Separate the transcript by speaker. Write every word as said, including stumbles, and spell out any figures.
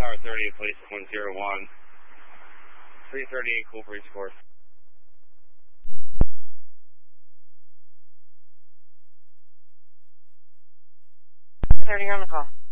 Speaker 1: Tower thirty, place one zero one. three thirty-eight, cool breeze course.
Speaker 2: thirty, you're on the call.